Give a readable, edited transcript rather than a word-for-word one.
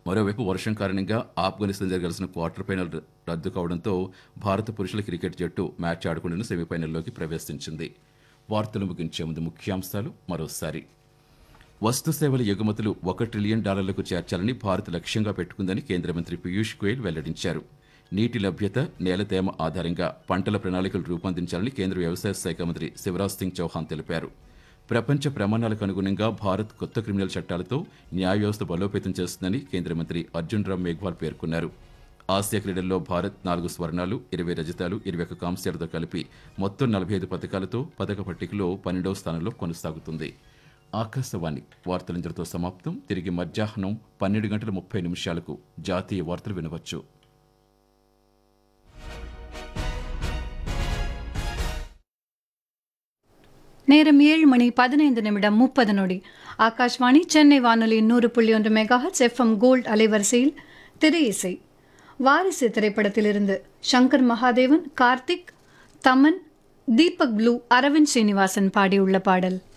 మరోవైపు వర్షం కారణంగా ఆఫ్ఘనిస్తాన్ జరగాల్సిన క్వార్టర్ ఫైనల్ రద్దు కావడంతో భారత పురుషుల క్రికెట్ జట్టు మ్యాచ్ ఆడకుండా సెమీఫైనల్లోకి ప్రవేశించింది. వార్తలు ముగించే ముందు ముఖ్యాంశాలు మరోసారి. వస్తు సేవల ఎగుమతులు $1 ట్రిలియన్ చేర్చాలని భారత్ లక్ష్యంగా పెట్టుకుందని కేంద్ర మంత్రి పీయూష్ గోయల్ వెల్లడించారు. నీటి లభ్యత, నేల తేమ ఆధారంగా పంటల ప్రణాళికలు రూపొందించాలని కేంద్ర వ్యవసాయ శాఖ మంత్రి శివరాజ్ సింగ్ చౌహాన్ తెలిపారు. ప్రపంచ ప్రమాణాలకు అనుగుణంగా భారత్ కొత్త క్రిమినల్ చట్టాలతో న్యాయ వ్యవస్థ బలోపేతం చేస్తుందని కేంద్ర మంత్రి అర్జున్ రామ్ మేఘ్వాల్ పేర్కొన్నారు. ఆసియా క్రీడల్లో భారత్ 4 స్వర్ణాలు, 20 రజతాలు, 21 కాంస్యాలతో కలిపి మొత్తం 45 పథకాలతో పథక పట్టికలో 12వ స్థానంలో కొనసాగుతుంది. ఆకాశవాణి వార్తలింతటితో సమాప్తం. తిరిగి మధ్యాహ్నం 12:30 జాతీయ వార్తలు వినవచ్చు. நேரம் 7:15 ஆகாஷ்வாணி சென்னை வானொலி 100.1 மெகாஹெர்ட்ஸ் எஃப்எம் கோல்ட் அலைவரிசையில் திரை இசை. வாரிசு திரைப்படத்திலிருந்து சங்கர் மகாதேவன், கார்த்திக், தமன், தீபக் ப்ளூ, அரவிந்த் ஸ்ரீனிவாசன் பாடியுள்ள பாடல்.